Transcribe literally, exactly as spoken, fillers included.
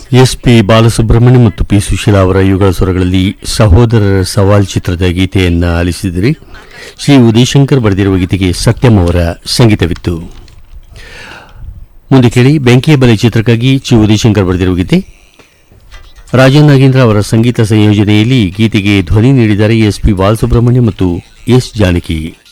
S P Balasubramanya ಮತ್ತು P Sushila ಅವರ ಯುಗಳ ಸ್ವರಗಳಲ್ಲಿ ಸಹೋದರರ ಸವಾಲ್ ಚಿತ್ರದ ಗೀತೆಯನ್ನ ಆಲಿಸಿದಿರಿ. ಶ್ರೀ ಉದಯಶಂಕರ್ ಬರೆದಿರುವ ಗೀತೆಗೆ ಸತ್ಯಂ ಅವರ ಸಂಗೀತವಿತ್ತು. ಮುಂದೆ ಕೇಳಿ ಬೆಂಕಿಯ ಬಲೆ ಚಿತ್ರಕ್ಕಾಗಿ ಶ್ರೀ ಉದಯಶಂಕರ್ ಬರೆದಿರುವ ಗೀತೆ. ರಾಜನ್ ನಾಗೇಂದ್ರ ಅವರ ಸಂಗೀತ ಸಂಯೋಜನೆಯಲ್ಲಿ ಗೀತೆಗೆ ಧ್ವನಿ ನೀಡಿದ್ದಾರೆ ಎಸ್ ಪಿ ಬಾಲಸುಬ್ರಹ್ಮಣ್ಯ ಮತ್ತು ಎಸ್ ಜಾನಕಿ.